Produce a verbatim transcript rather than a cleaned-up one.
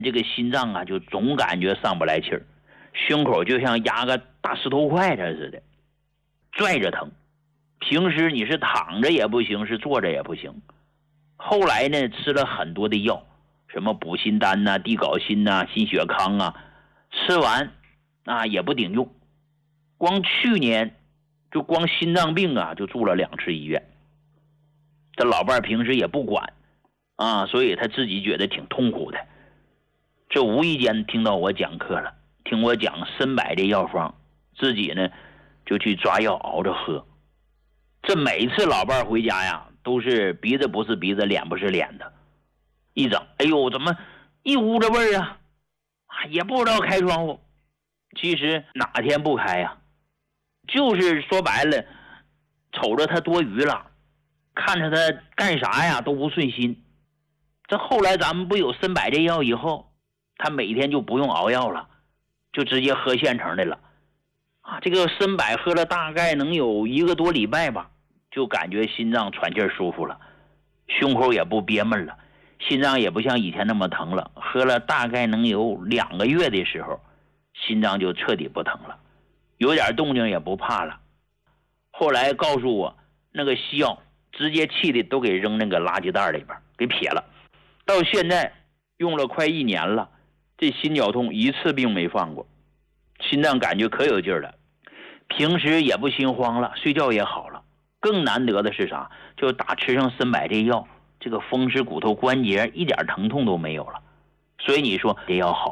这个心脏啊就总感觉上不来气儿，胸口就像压个大石头块子似的，拽着疼。平时你是躺着也不行，是坐着也不行。后来呢，吃了很多的药，什么补心丹呐、啊、地碘锌呐、啊、心血康啊，吃完啊也不顶用。光去年就光心脏病啊就住了两次医院。这老伴儿平时也不管啊，所以他自己觉得挺痛苦的。这无意间听到我讲课了，听我讲参柏的药方，自己呢就去抓药熬着喝。这每次老伴儿回家呀，都是鼻子不是鼻子，脸不是脸的，一整，哎呦，怎么一屋子味儿啊？也不知道开窗户。其实哪天不开呀？就是说白了，瞅着他多余了，看着他干啥呀都不顺心。这后来咱们不有参柏这药以后，他每天就不用熬药了，就直接喝现成的了。啊，这个参柏喝了大概能有一个多礼拜吧，就感觉心脏喘气舒服了，胸口也不憋闷了，心脏也不像以前那么疼了。喝了大概能有两个月的时候，心脏就彻底不疼了，有点动静也不怕了。后来告诉我，那个西药直接气的都给扔那个垃圾袋里边给撇了。到现在用了快一年了，这心绞痛一次病没犯过，心脏感觉可有劲儿了，平时也不心慌了，睡觉也好了。更难得的是啥？就打吃上参柏这药，这个风湿骨头关节一点疼痛都没有了。所以你说这药好